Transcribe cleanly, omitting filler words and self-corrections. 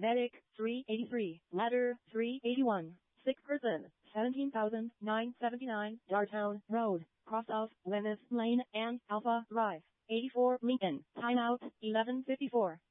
Medic, 383. Ladder, 381. Sick person, 17,979. Dartown Road, cross of Lennis Lane and Alpha Drive. 84 Lincoln. Timeout, 11:54.